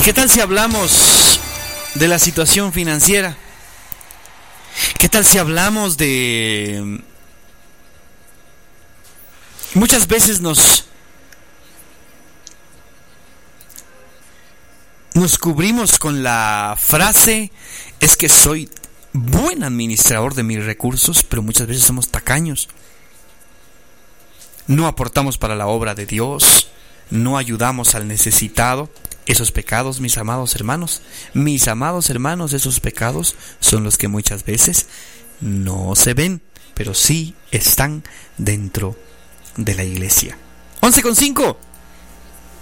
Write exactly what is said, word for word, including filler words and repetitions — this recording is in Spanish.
qué tal si hablamos de la situación financiera? ¿Qué tal si hablamos de... Muchas veces nos... Nos cubrimos con la frase, es que soy buen administrador de mis recursos, pero muchas veces somos tacaños. No aportamos para la obra de Dios, no ayudamos al necesitado. Esos pecados, mis amados hermanos, mis amados hermanos, esos pecados son los que muchas veces no se ven, pero sí están dentro de la iglesia. once con cinco.